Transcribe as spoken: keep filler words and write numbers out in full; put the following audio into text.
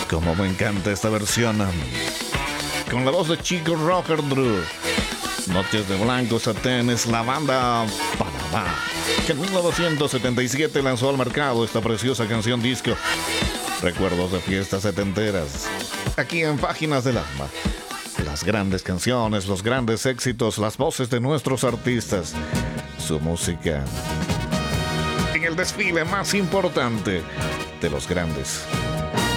Como me encanta esta versión. Con la voz de Chico Rocker Drew. Noches de Blanco Satén es la banda Panamá, que en mil novecientos setenta y siete lanzó al mercado esta preciosa canción disco. Recuerdos de fiestas setenteras. Aquí en Páginas del Alma. Las grandes canciones, los grandes éxitos, las voces de nuestros artistas. Su música. En el desfile más importante de los grandes.